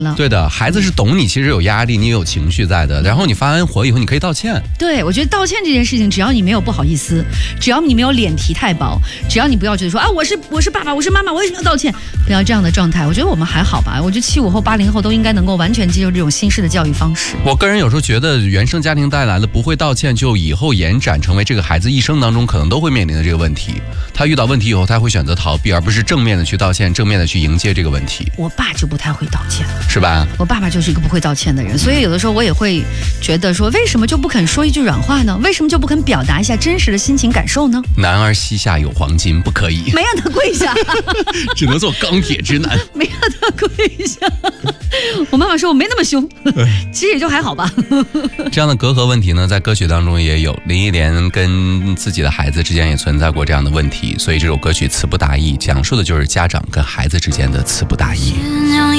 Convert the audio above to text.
对的，孩子是懂你其实有压力，你有情绪在的，然后你发完火以后你可以道歉。 对，我觉得道歉这件事情，只要你没有不好意思，只要你没有脸皮太薄，只要你不要觉得说啊我是爸爸，我是妈妈，我为什么要道歉？不要这样的状态，我觉得我们还好吧。我觉得75后、80后都应该能够完全接受这种新式的教育方式。 我个人有时候觉得原生家庭带来的不会道歉，就以后延展成为这个孩子一生当中可能都会面临的这个问题。他遇到问题以后，他会选择逃避，而不是正面的去道歉，正面的去迎接这个问题。 我爸就不太会道歉， 是吧？ 我爸爸就是一个不会道歉的人，所以有的时候我也会觉得说，为什么就不肯说一句软话呢？为什么就不肯表达一下真实的心情感受呢？ 男儿膝下有黄金，不可以。 没让他跪下， 只能做钢铁直男。 没让他跪下。我妈妈说我没那么凶，其实也就还好吧。 这样的隔阂问题呢，在歌曲当中也有。林忆莲跟自己的孩子之间也存在过这样的问题，所以这首歌曲词不达意，讲述的就是家长跟孩子之间的词不达意。